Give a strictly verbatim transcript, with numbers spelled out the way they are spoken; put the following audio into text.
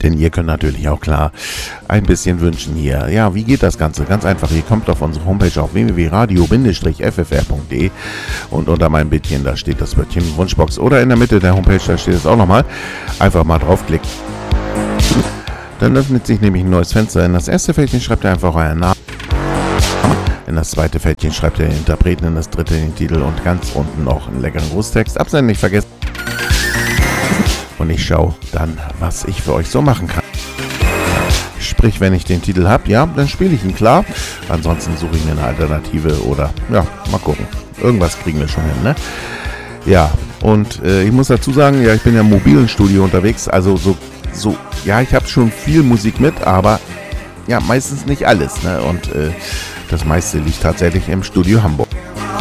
Denn ihr könnt natürlich auch klar ein bisschen wünschen hier. Ja, wie geht das Ganze? Ganz einfach, ihr kommt auf unsere Homepage auf w w w punkt radio f f r punkt d e und unter meinem Bildchen, da steht das Wörtchen Wunschbox. Oder in der Mitte der Homepage, da steht es auch nochmal. Einfach mal draufklicken. Dann öffnet sich nämlich ein neues Fenster. In das erste Fältchen schreibt ihr einfach euren Namen. In das zweite Fältchen schreibt ihr den Interpreten, in das dritte den Titel und ganz unten noch einen leckeren Grußtext. Absenden nicht vergessen. Und ich schaue dann, was ich für euch so machen kann. Sprich, wenn ich den Titel habe, ja, dann spiele ich ihn klar. Ansonsten suche ich mir eine Alternative oder, ja, mal gucken. Irgendwas kriegen wir schon hin, ne? Ja, und äh, ich muss dazu sagen, ja, ich bin ja im mobilen Studio unterwegs. Also so, so ja, ich habe schon viel Musik mit, aber ja, meistens nicht alles, ne? Und äh, das meiste liegt tatsächlich im Studio Hamburg.